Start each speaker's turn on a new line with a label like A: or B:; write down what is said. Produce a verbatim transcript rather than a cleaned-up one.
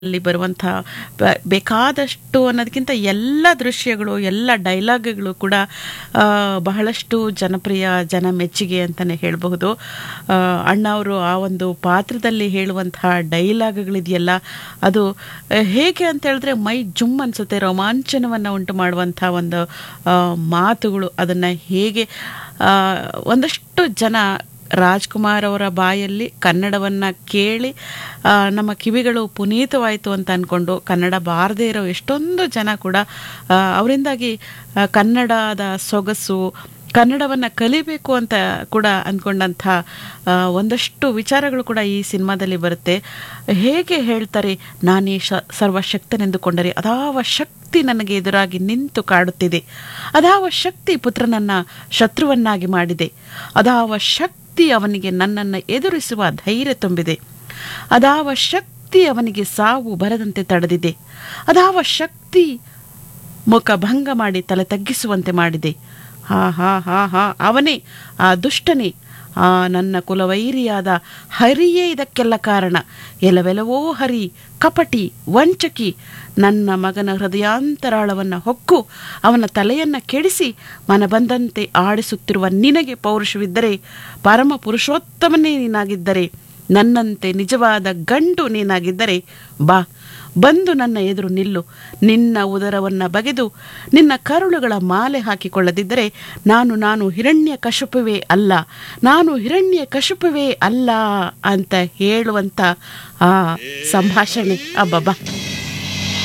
A: ಅಲ್ಲಿ ಬರುವಂಥ ಬ- ಬೇಕಾದಷ್ಟು ಅನ್ನೋದಕ್ಕಿಂತ ಎಲ್ಲ ದೃಶ್ಯಗಳು ಎಲ್ಲ ಡೈಲಾಗ್ಗಳು ಕೂಡ ಆ, ಬಹಳಷ್ಟು ಜನಪ್ರಿಯ ಜನ ಮೆಚ್ಚುಗೆ ಅಂತಲೇ ಹೇಳಬಹುದು. ಆ, ಅಣ್ಣ ಅವರು ಆ ಒಂದು ಪಾತ್ರದಲ್ಲಿ ಹೇಳುವಂತಹ ಡೈಲಾಗ್ಗಳಿದೆಯಲ್ಲ ಅದು ಆ, ಹೇಗೆ ಅಂತ ಹೇಳಿದ್ರೆ ಮೈ ಜುಮ್ ಅನಿಸುತ್ತೆ, ರೋಮಾಂಚನವನ್ನು ಉಂಟು ಮಾಡುವಂಥ ಒಂದು ಆ, ಮಾತುಗಳು. ಅದನ್ನು ಹೇಗೆ ಆ, ಒಂದಷ್ಟು ಜನ ರಾಜ್ಕುಮಾರ್ ಅವರ ಬಾಯಲ್ಲಿ ಕನ್ನಡವನ್ನು ಕೇಳಿ ಆ, ನಮ್ಮ ಕಿವಿಗಳು ಪುನೀತವಾಯಿತು ಅಂತ ಅಂದ್ಕೊಂಡು ಕನ್ನಡ ಬಾರದೇ ಇರೋ ಎಷ್ಟೊಂದು ಜನ ಕೂಡ ಆ, ಅವರಿಂದಾಗಿ ಆ, ಕನ್ನಡದ ಸೊಗಸು, ಕನ್ನಡವನ್ನು ಕಲಿಬೇಕು ಅಂತ ಕೂಡ ಅಂದ್ಕೊಂಡಂಥ ಆ, ಒಂದಷ್ಟು ವಿಚಾರಗಳು ಕೂಡ ಈ ಸಿನಿಮಾದಲ್ಲಿ ಬರುತ್ತೆ. ಹೇಗೆ ಹೇಳ್ತಾರೆ, ನಾನೇ ಶ ಸರ್ವಶಕ್ತನೆಂದುಕೊಂಡರೆ ಅದಾವ ಶಕ್ತಿ ನನಗೆ ಎದುರಾಗಿ ನಿಂತು ಕಾಡುತ್ತಿದೆ, ಅದಾವ ಶಕ್ತಿ ಪುತ್ರನನ್ನು ಶತ್ರುವನ್ನಾಗಿ ಮಾಡಿದೆ, ಅದಾವ ಶಕ್ತಿ ಅವನಿಗೆ ನನ್ನನ್ನು ಎದುರಿಸುವ ಧೈರ್ಯ ತುಂಬಿದೆ, ಅದಾವ ಶಕ್ತಿ ಅವನಿಗೆ ಸಾವು ಬರದಂತೆ ತಡೆದಿದೆ, ಅದಾವ ಶಕ್ತಿ ಮುಖಭಂಗ ಮಾಡಿ ತಲೆ ತಗ್ಗಿಸುವಂತೆ ಮಾಡಿದೆ. ಹಾ ಹಾ ಹಾ ಹಾ ಅವನೇ, ಆ ದುಷ್ಟನೇ, ಆ ನನ್ನ ಕುಲವೈರಿಯಾದ ಹರಿಯೇ ಇದಕ್ಕೆಲ್ಲ ಕಾರಣ. ಎಲವೆಲವೋ ಹರಿ, ಕಪಟಿ, ವಂಚಕಿ, ನನ್ನ ಮಗನ ಹೃದಯಾಂತರಾಳವನ್ನು ಹೊಕ್ಕು ಅವನ ತಲೆಯನ್ನು ಕೆಡಿಸಿ ಮನ ಬಂದಂತೆ ಆಡಿಸುತ್ತಿರುವ ನಿನಗೆ ಪೌರುಷವಿದ್ದರೆ, ಪರಮ ಪುರುಷೋತ್ತಮನೇ ನೀನಾಗಿದ್ದರೆ, ನನ್ನಂತೆ ನಿಜವಾದ ಗಂಡು ನೀನಾಗಿದ್ದರೆ ಬಾ, ಬಂದು ನನ್ನ ಎದುರು ನಿಲ್ಲು. ನಿನ್ನ ಉದರವನ್ನು ಬಗೆದು ನಿನ್ನ ಕರುಳುಗಳ ಮಾಲೆ ಹಾಕಿಕೊಳ್ಳದಿದ್ದರೆ ನಾನು ನಾನು ಹಿರಣ್ಯ ಕಶುಪುವೇ ಅಲ್ಲ, ನಾನು ಹಿರಣ್ಯ ಕಶುಪುವೇ ಅಲ್ಲ ಅಂತ ಹೇಳುವಂಥ ಆ ಸಂಭಾಷಣೆ, ಅಬ್ಬಬ್ಬಾ.